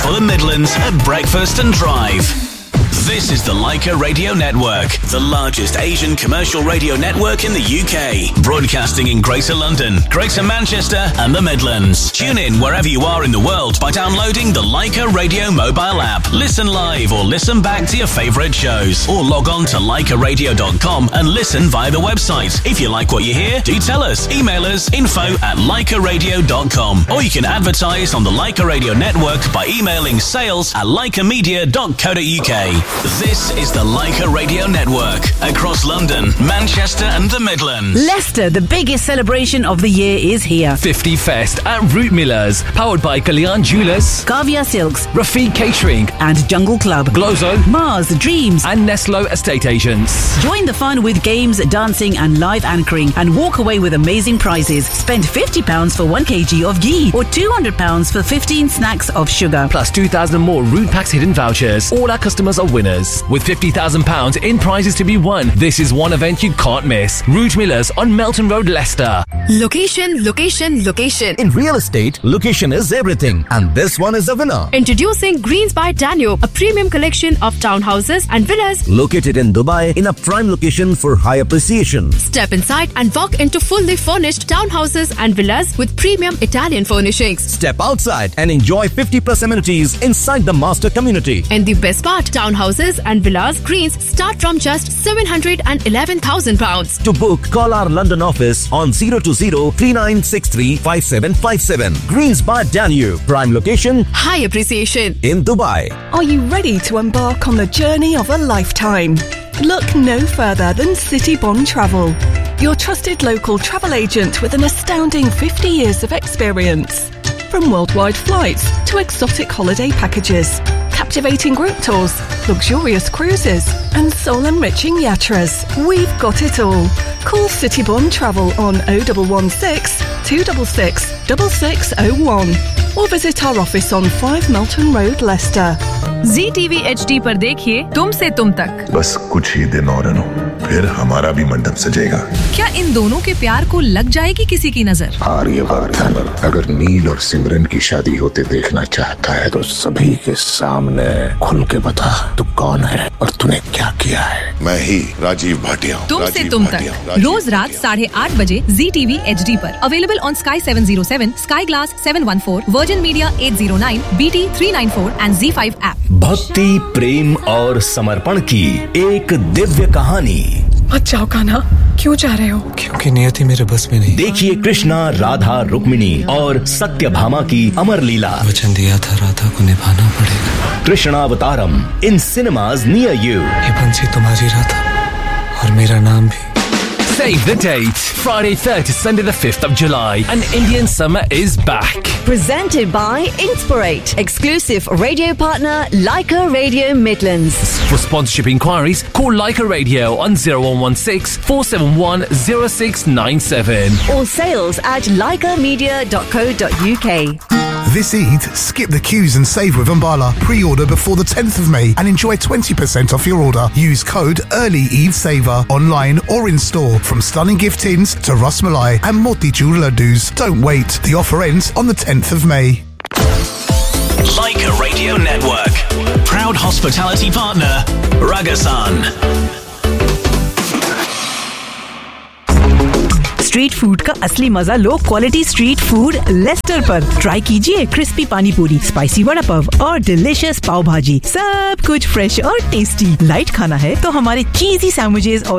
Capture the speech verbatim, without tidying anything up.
for the Midlands at breakfast and drive. This is the Leica Radio Network, the largest Asian commercial radio network in the U K, broadcasting in Greater London, Greater Manchester and the Midlands. Tune in wherever you are in the world by downloading the Leica Radio mobile app. Listen live or listen back to your favourite shows, or log on to leica radio dot com and listen via the website. If you like what you hear, do tell us. Email us info at leica radio dot com, or you can advertise on the Leica Radio Network by emailing sales at leica media dot co dot uk. This is the Leica Radio Network, across London, Manchester and the Midlands. Leicester, the biggest celebration of the year, is here. fifty Fest at Root Millers, powered by Kalyan Jewelers, Kavya Silks, Rafiq Catering and Jungle Club, Glozo, Mars, Dreams and Neslo Estate Agents. Join the fun with games, dancing and live anchoring, and walk away with amazing prizes. Spend fifty pounds for one kilogram of ghee or two hundred pounds for fifteen snacks of sugar. Plus two thousand more Root Packs hidden vouchers. All our customers are winners. With fifty thousand pounds in prizes to be won, this is one event you can't miss. Root Millers on Melton Road, Leicester. Location, location, location. In real estate, location is everything. And this one is a winner. Introducing Greens by Danube, a premium collection of townhouses and villas. Located in Dubai, in a prime location for high appreciation. Step inside and walk into fully furnished townhouses and villas with premium Italian furnishings. Step outside and enjoy fifty plus amenities inside the master community. And the best part, townhouses and villas Greens start from just seven hundred eleven thousand pounds. To book, call our London office on zero two zero, three nine six three, five seven five seven. Greens by Danube, prime location, high appreciation in Dubai. Are you ready to embark on the journey of a lifetime? Look no further than City Bond Travel, your trusted local travel agent with an astounding fifty years of experience. From worldwide flights to exotic holiday packages, captivating group tours, luxurious cruises and soul-enriching yatras, we've got it all. Call City Bond Travel on oh one one six, two six six, six six oh one or visit our office on five Melton Road, Leicester. Z T V H D पर देखिए तुम से तुम तक। बस कुछ ही दिन और अनु, फिर हमारा भी मंडप सजेगा। क्या इन दोनों के प्यार को लग जाएगी किसी की नजर? आर्यवर्धन अगर नील और सिमरन की शादी होते देखना चाहता है तो सभी के सामने खुल के बता तू कौन है और तूने क्या किया है। मैं ही राजीव भाटिया। तुम से तुम तक रोज रात साढ़े आठ बजे Z T V H D पर available on Sky seven oh seven, Sky Glass seven one four, Virgin Media eight oh nine, B T three ninety-four and Z five app. भक्ति, प्रेम और समर्पण की एक दिव्य कहानी। मत जाओ कान्हा, क्यों जा रहे हो? क्योंकि नियति मेरे बस में नहीं। देखिए कृष्णा, राधा, रुक्मिणी और सत्यभामा की अमर लीला। वचन दिया था राधा को निभाना पड़ेगा। कृष्णावतारम इन सिनेमाज नियर यू। ये बंसी तुम्हारी राधा और मेरा नाम भी। Save the date. Friday third to Sunday the fifth of July. And Indian summer is back. Presented by Inspirate. Exclusive radio partner Leica Radio Midlands. For sponsorship inquiries, call Leica Radio on zero one one six, four seven one, zero six nine seven. Or sales at leica media dot co dot uk. This Eid, skip the queues and save with Umbala. Pre-order before the tenth of May and enjoy twenty percent off your order. Use code Early Eid Saver online or in store. From stunning gift tins to Ras Malai and Motichur laddus. Don't wait. The offer ends on the tenth of May. Leica Radio Network. Proud hospitality partner, Ragasan. Street food का असली मजा low quality street food Lester पर। Try कीजिए crispy पानी पूरी, spicy vada pav और delicious पाव भाजी। सब कुछ फ्रेश और टेस्टी। लाइट खाना है तो हमारे चीजी सैंडविचेस और